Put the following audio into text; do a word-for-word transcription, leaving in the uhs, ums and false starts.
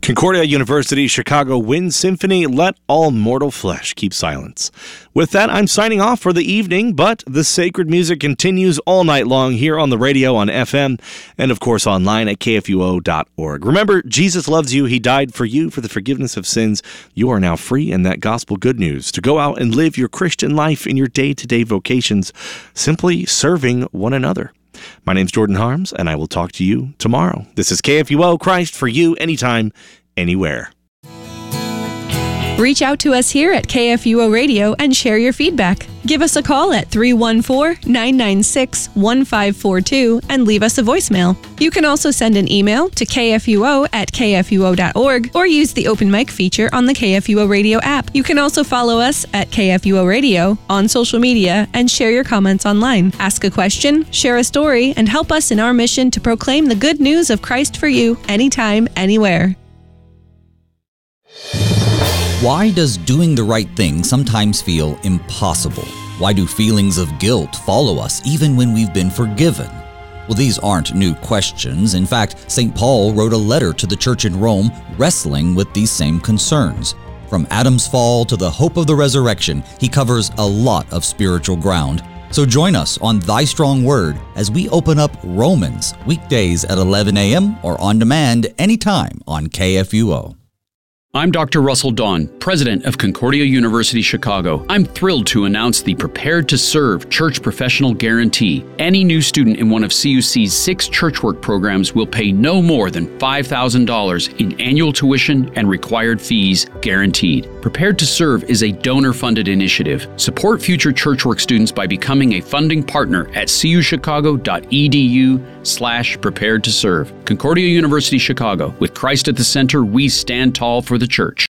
Concordia University Chicago Wind Symphony, Let All Mortal Flesh Keep Silence. With that, I'm signing off for the evening, but the sacred music continues all night long here on the radio on F M and, of course, online at K F U O dot org. Remember, Jesus loves you. He died for you for the forgiveness of sins. You are now free in that gospel good news to go out and live your Christian life in your day-to-day vocations, simply serving one another. My name's Jordan Harms, and I will talk to you tomorrow. This is K F U O, Christ for you, anytime, anywhere. Reach out to us here at K F U O Radio and share your feedback. Give us a call at three one four, nine nine six, one five four two and leave us a voicemail. You can also send an email to K F U O at K F U O dot org or use the open mic feature on the K F U O Radio app. You can also follow us at K F U O Radio on social media and share your comments online. Ask a question, share a story, and help us in our mission to proclaim the good news of Christ for you anytime, anywhere. Why does doing the right thing sometimes feel impossible? Why do feelings of guilt follow us even when we've been forgiven? Well, these aren't new questions. In fact, Saint Paul wrote a letter to the church in Rome wrestling with these same concerns. From Adam's fall to the hope of the resurrection, he covers a lot of spiritual ground. So join us on Thy Strong Word as we open up Romans, weekdays at eleven a.m. or on demand anytime on K F U O. I'm Doctor Russell Dawn, president of Concordia University Chicago. I'm thrilled to announce the Prepared to Serve Church Professional Guarantee. Any new student in one of C U C's six church work programs will pay no more than five thousand dollars in annual tuition and required fees guaranteed. Prepared to Serve is a donor-funded initiative. Support future church work students by becoming a funding partner at cuchicago.edu slash prepared to serve. Concordia University Chicago. With Christ at the center, we stand tall for the church.